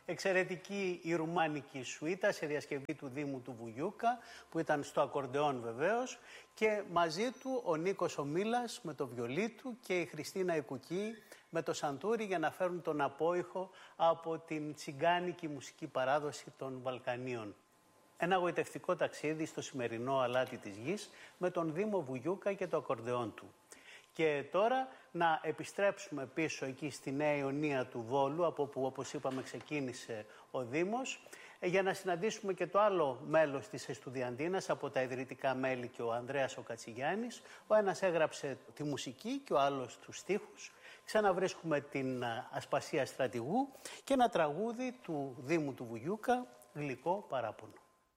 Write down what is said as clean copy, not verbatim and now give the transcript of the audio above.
Εξαιρετική η ρουμάνικη σουίτα σε διασκευή του Δήμου του Βουγιούκα, που ήταν στο ακορντεόν βεβαίως, και μαζί του ο Νίκος ο Μίλας με το βιολί του και η Χριστίνα η Κουκή με το σαντούρι, για να φέρουν τον απόϊχο από την τσιγκάνικη μουσική παράδοση των Βαλκανίων. Ένα γοητευτικό ταξίδι στο σημερινό αλάτι της γης με τον Δήμο Βουγιούκα και το ακορντεόν του. Και τώρα να επιστρέψουμε πίσω εκεί στη Νέα Ιωνία του Βόλου, από όπου, όπως είπαμε, ξεκίνησε ο Δήμος, για να συναντήσουμε και το άλλο μέλος της Εστουδιαντίνας από τα ιδρυτικά μέλη, και ο Ανδρέας ο Κατσιγιάννης. Ο ένας έγραψε τη μουσική και ο άλλος τους στίχους. Ξαναβρίσκουμε την Ασπασία Στρατηγού και ένα τραγούδι του Δήμου του Βουγιούκα, «Γλυκό παράπονο».